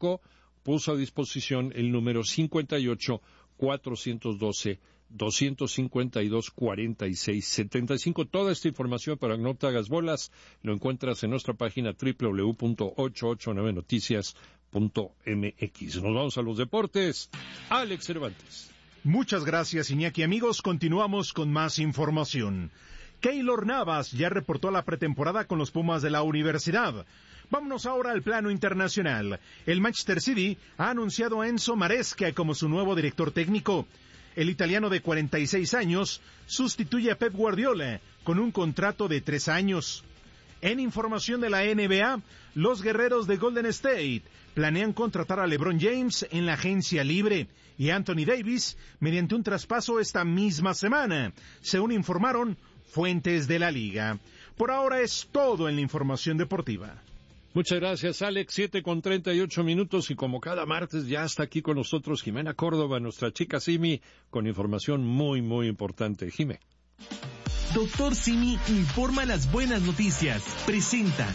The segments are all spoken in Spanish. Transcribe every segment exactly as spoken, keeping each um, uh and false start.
equivocó, puso a disposición el número cincuenta y ocho, cuatrocientos doce, doscientos cincuenta y dos, cuarenta y seis, setenta y cinco. Toda esta información, para que no te hagas bolas, lo encuentras en nuestra página doble u doble u doble u punto ochocientos ochenta y nueve noticias punto m x. Nos vamos a los deportes. Alex Cervantes. Muchas gracias, Iñaki. Amigos, continuamos con más información. Keylor Navas ya reportó a la pretemporada con los Pumas de la universidad. Vámonos ahora al plano internacional. El Manchester City ha anunciado a Enzo Maresca como su nuevo director técnico. El italiano de cuarenta y seis años sustituye a Pep Guardiola con un contrato de tres años. En información de la N B A, los guerreros de Golden State planean contratar a LeBron James en la agencia libre y a Anthony Davis mediante un traspaso esta misma semana, según informaron fuentes de la liga. Por ahora es todo en la información deportiva. Muchas gracias, Alex. Siete con treinta y ocho minutos y como cada martes ya está aquí con nosotros Jimena Córdoba, nuestra chica Simi, con información muy, muy importante. Jime. Doctor Simi informa las buenas noticias. Presenta.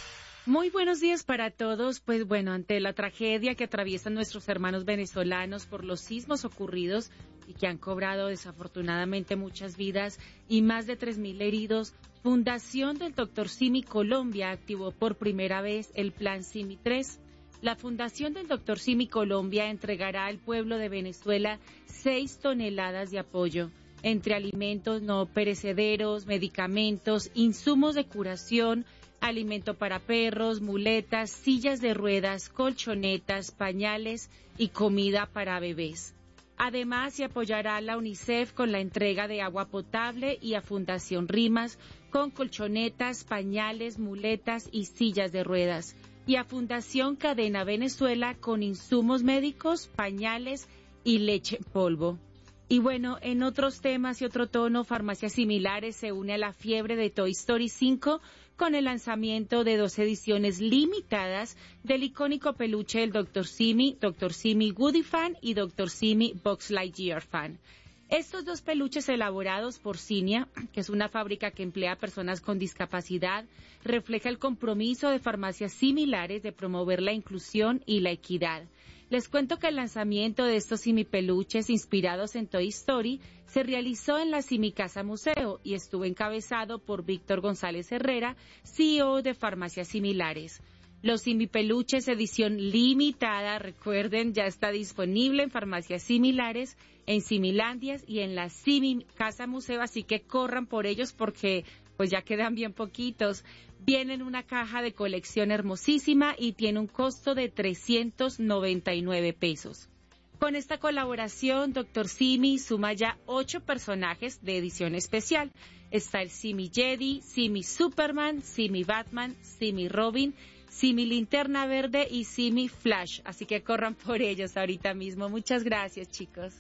Muy buenos días para todos. Pues bueno, ante la tragedia que atraviesan nuestros hermanos venezolanos por los sismos ocurridos y que han cobrado desafortunadamente muchas vidas y más de tres mil heridos, Fundación del Doctor Simi Colombia activó por primera vez el Plan Simi tres. La Fundación del Doctor Simi Colombia entregará al pueblo de Venezuela seis toneladas de apoyo, entre alimentos no perecederos, medicamentos, insumos de curación, alimento para perros, muletas, sillas de ruedas, colchonetas, pañales y comida para bebés. Además, se apoyará a la UNICEF con la entrega de agua potable y a Fundación Rimas con colchonetas, pañales, muletas y sillas de ruedas. Y a Fundación Cadena Venezuela con insumos médicos, pañales y leche en polvo. Y bueno, en otros temas y otro tono, Farmacias Similares se une a la fiebre de Toy Story cinco con el lanzamiento de dos ediciones limitadas del icónico peluche del doctor Simi, doctor Simi Woody Fan y doctor Simi Buzz Lightyear Fan. Estos dos peluches elaborados por Cinia, que es una fábrica que emplea a personas con discapacidad, refleja el compromiso de Farmacias Similares de promover la inclusión y la equidad. Les cuento que el lanzamiento de estos simipeluches inspirados en Toy Story se realizó en la Simicasa Museo y estuvo encabezado por Víctor González Herrera, C E O de Farmacias Similares. Los simipeluches edición limitada, recuerden, ya está disponible en Farmacias Similares, en Similandias y en la Simicasa Museo, así que corran por ellos porque pues ya quedan bien poquitos. Viene en una caja de colección hermosísima y tiene un costo de trescientos noventa y nueve pesos. Con esta colaboración, doctor Simi suma ya ocho personajes de edición especial. Está el Simi Jedi, Simi Superman, Simi Batman, Simi Robin, Simi Linterna Verde y Simi Flash. Así que corran por ellos ahorita mismo. Muchas gracias, chicos.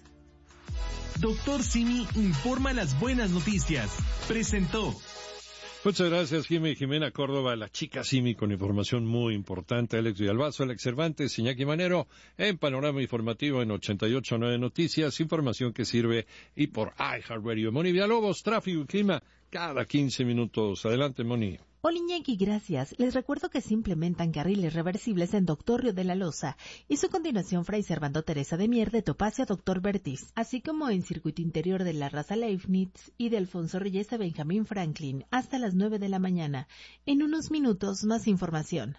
Doctor Simi informa las buenas noticias. Presentó. Muchas gracias, Jimé, Jimena Córdoba, la chica Simi, con información muy importante. Alex Villalbazo, Alex Cervantes, Iñaki Manero, en Panorama Informativo en ochenta y ocho punto nueve Noticias, información que sirve y por iHeartRadio. Moni Villalobos, tráfico y clima, cada quince minutos. Adelante, Moni. Hola, Iñaki, gracias. Les recuerdo que se implementan carriles reversibles en Doctor Río de la Loza y su continuación Fray Servando Teresa de Mier de Topacio a Doctor Bertiz, así como en Circuito Interior de la Raza Leibniz y de Alfonso Reyes a Benjamín Franklin hasta las nueve de la mañana. En unos minutos, más información.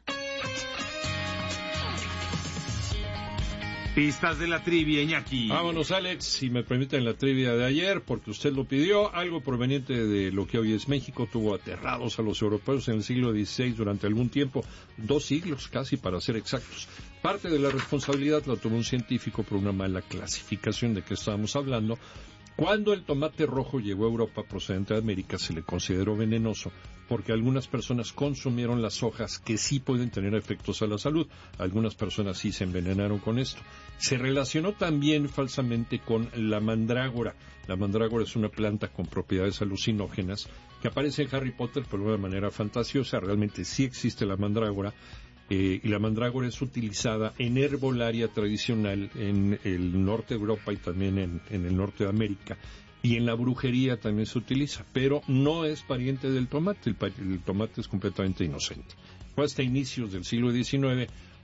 Pistas de la trivia, Iñaki. Vámonos, Alex, si me permiten la trivia de ayer, porque usted lo pidió. Algo proveniente de lo que hoy es México tuvo aterrados a los europeos en el siglo dieciséis durante algún tiempo, dos siglos casi para ser exactos. Parte de la responsabilidad la tomó un científico por una mala clasificación de que estábamos hablando. Cuando el tomate rojo llegó a Europa procedente de América se le consideró venenoso porque algunas personas consumieron las hojas que sí pueden tener efectos a la salud. Algunas personas sí se envenenaron con esto. Se relacionó también falsamente con la mandrágora. La mandrágora es una planta con propiedades alucinógenas que aparece en Harry Potter pero de una manera fantasiosa. Realmente sí existe la mandrágora. Eh, y la mandrágora es utilizada en herbolaria tradicional en el norte de Europa y también en, en el norte de América. Y en la brujería también se utiliza, pero no es pariente del tomate. El, el tomate es completamente inocente. Fue hasta inicios del siglo diecinueve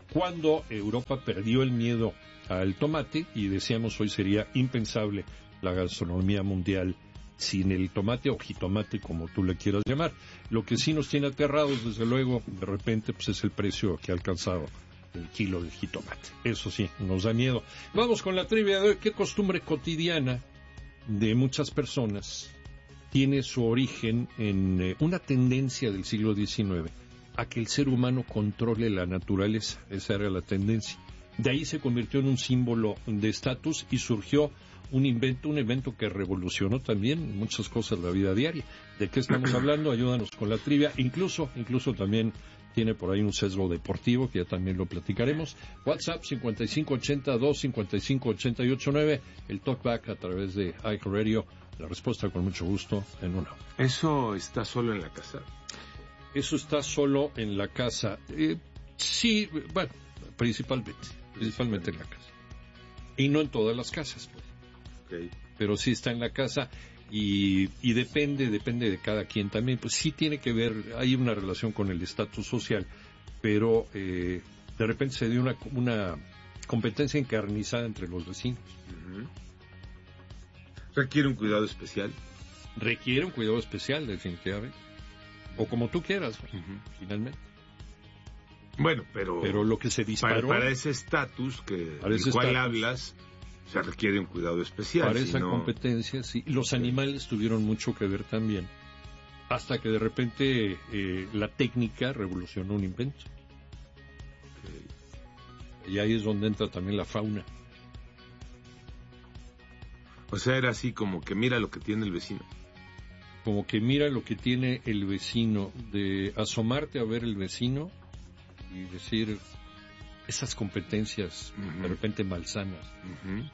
cuando Europa perdió el miedo al tomate y decíamos hoy sería impensable la gastronomía mundial sin el tomate o jitomate, como tú le quieras llamar. Lo que sí nos tiene aterrados, desde luego, de repente, pues es el precio que ha alcanzado el kilo de jitomate. Eso sí, nos da miedo. Vamos con la trivia de hoy. ¿Qué costumbre cotidiana de muchas personas tiene su origen en eh, una tendencia del siglo diecinueve a que el ser humano controle la naturaleza? Esa era la tendencia. De ahí se convirtió en un símbolo de estatus y surgió un invento, un evento que revolucionó también muchas cosas de la vida diaria. ¿De qué estamos hablando? Ayúdanos con la trivia. Incluso, incluso también tiene por ahí un sesgo deportivo, que ya también lo platicaremos. WhatsApp cincuenta y cinco ochenta, dos cincuenta y cinco ochenta y ocho nueve. El talkback a través de iHeartRadio. La respuesta con mucho gusto en una hora. ¿Eso está solo en la casa? Eso está solo en la casa. Eh, sí, bueno, principalmente. Principalmente en la casa. Y no en todas las casas, pues. Okay. Pero sí está en la casa y, y depende, depende de cada quien también. Pues sí tiene que ver, hay una relación con el estatus social, pero eh, de repente se dio una, una competencia encarnizada entre los vecinos. Uh-huh. ¿Requiere un cuidado especial? Requiere un cuidado especial, definitivamente. O como tú quieras, uh-huh. finalmente. Bueno, pero... Pero lo que se disparó... Para, para ese estatus que del ese cual estatus, hablas... Se requiere un cuidado especial. Para si esa no... competencia, sí. Los animales tuvieron mucho que ver también. Hasta que de repente eh, la técnica revolucionó un invento. Okay. Y ahí es donde entra también la fauna. O sea, era así como que mira lo que tiene el vecino. Como que mira lo que tiene el vecino. De asomarte a ver el vecino y decir... esas competencias uh-huh. de repente malsanas. Uh-huh.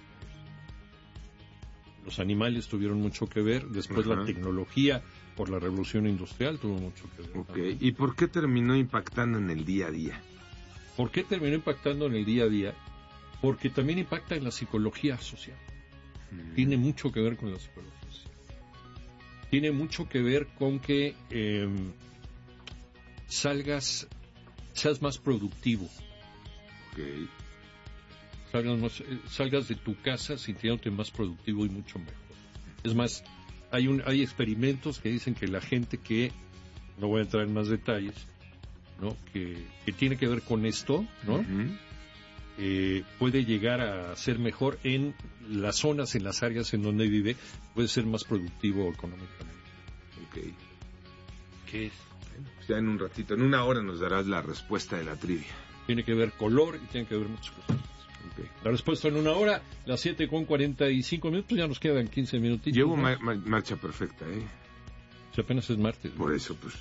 Los animales tuvieron mucho que ver, después uh-huh. la tecnología por la revolución industrial tuvo mucho que ver. Okay. ¿Y por qué terminó impactando en el día a día? ¿Por qué terminó impactando en el día a día? Porque también impacta en la psicología social. Uh-huh. Tiene mucho que ver con la psicología social. Tiene mucho que ver con que eh, salgas, seas más productivo. Okay. Salgas, más, salgas de tu casa sintiéndote más productivo y mucho mejor. Es más, hay un hay experimentos que dicen que la gente que, no voy a entrar en más detalles, ¿no? que, que tiene que ver con esto, ¿no? Uh-huh. eh, puede llegar a ser mejor en las zonas, en las áreas en donde vive, puede ser más productivo económicamente. Okay. ¿Qué es? Bueno, pues ya en un ratito, en una hora nos darás la respuesta de la trivia. Tiene que ver color y tiene que ver muchas cosas. Okay. La respuesta en una hora, las siete con cuarenta y cinco minutos, ya nos quedan quince minutitos. Llevo ma- ma- marcha perfecta, ¿eh? Si apenas es martes. Por ¿no? eso, pues...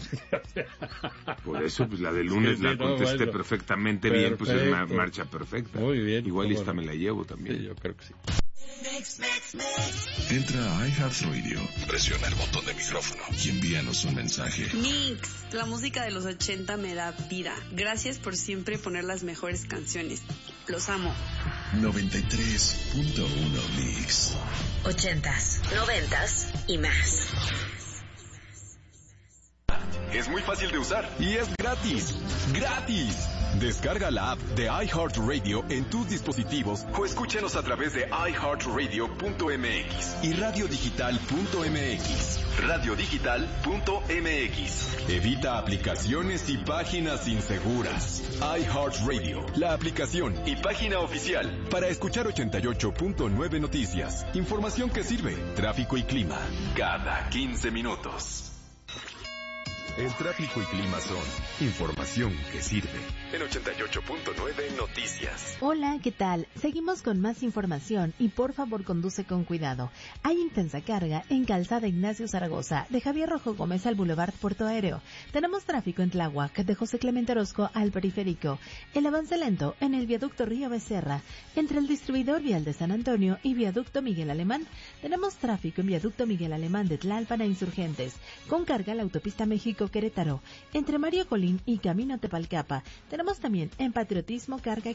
por eso, pues la de lunes sí, la no, contesté bueno, perfectamente perfecto. bien, pues es ma- marcha perfecta. Muy bien. Igual esta no? me la llevo también. Sí, yo creo que sí. Mix, mix, mix. Entra a iHeartRadio, presiona el botón de micrófono y envíanos un mensaje. Mix, la música de los ochenta me da vida. Gracias por siempre poner las mejores canciones. Los amo. noventa y tres punto uno Mix. Ochentas, noventas y más. Es muy fácil de usar y es gratis. ¡Gratis! Descarga la app de iHeartRadio en tus dispositivos o escúchanos a través de i heart radio punto m x y radio digital punto m x. radio digital punto m x. Evita aplicaciones y páginas inseguras. iHeartRadio, la aplicación y página oficial para escuchar ochenta y ocho punto nueve noticias. Información que sirve. Tráfico y clima. Cada quince minutos. El tráfico y clima son información que sirve. En ochenta y ocho punto nueve Noticias. Hola, ¿qué tal? Seguimos con más información y por favor conduce con cuidado. Hay intensa carga en Calzada Ignacio Zaragoza, de Javier Rojo Gómez al Boulevard Puerto Aéreo. Tenemos tráfico en Tláhuac, de José Clemente Orozco al Periférico. El avance lento en el Viaducto Río Becerra, entre el distribuidor vial de San Antonio y Viaducto Miguel Alemán. Tenemos tráfico en Viaducto Miguel Alemán de Tlalpan a Insurgentes, con carga en la autopista México Querétaro, entre Mario Colín y Camino Tepalcapa. Tenemos también en Patriotismo carga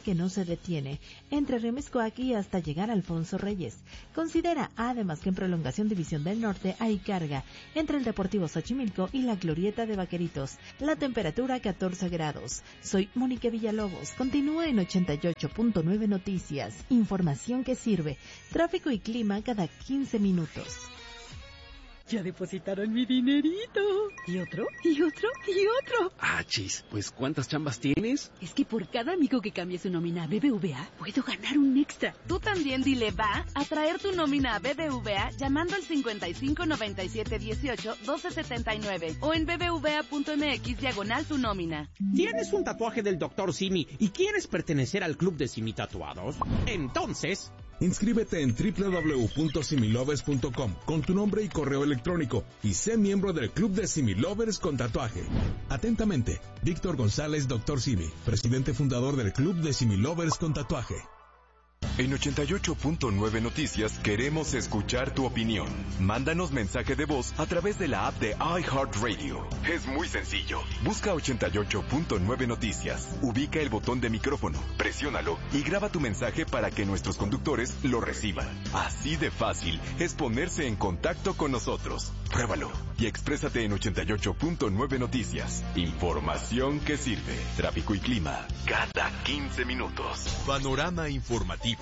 que no se detiene, entre Río Miscuac hasta llegar a Alfonso Reyes. Considera además que en prolongación División del Norte hay carga entre el Deportivo Xochimilco y la Glorieta de Vaqueritos. La temperatura catorce grados. Soy Mónica Villalobos. Continúa en ochenta y ocho punto nueve Noticias. Información que sirve. Tráfico y clima cada quince minutos. Ya depositaron mi dinerito. ¿Y otro? ¿Y otro? ¿Y otro? Ah, chis, pues ¿cuántas chambas tienes? Es que por cada amigo que cambie su nómina a B B V A, puedo ganar un extra. Tú también dile va a traer tu nómina a B B V A llamando al cincuenta y cinco noventa y siete dieciocho doce setenta y nueve o en bbva.mx diagonal tu nómina. ¿Tienes un tatuaje del doctor Simi y quieres pertenecer al club de Simi Tatuados? Entonces... inscríbete en doble u doble u doble u punto similovers punto com con tu nombre y correo electrónico y sé miembro del Club de Similovers con tatuaje. Atentamente, Víctor González, doctor Simi, presidente fundador del Club de Similovers con tatuaje. En ochenta y ocho punto nueve Noticias queremos escuchar tu opinión. Mándanos mensaje de voz a través de la app de iHeartRadio. Es muy sencillo. Busca ochenta y ocho punto nueve Noticias. Ubica el botón de micrófono, presiónalo y graba tu mensaje para que nuestros conductores lo reciban. Así de fácil es ponerse en contacto con nosotros. Pruébalo y exprésate en ochenta y ocho punto nueve Noticias. Información que sirve. Tráfico y clima cada quince minutos. Panorama informativo.